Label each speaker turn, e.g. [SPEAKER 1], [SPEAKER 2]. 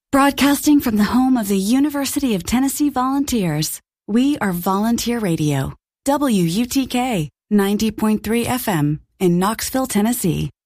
[SPEAKER 1] Broadcasting from the home of the University of Tennessee Volunteers, we are Volunteer Radio, WUTK 90.3 FM in Knoxville, Tennessee.